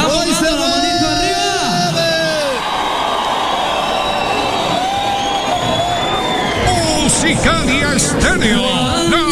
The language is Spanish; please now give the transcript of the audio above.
Vamos, Hoy se la manito arriba. Musicalia Estéreo, la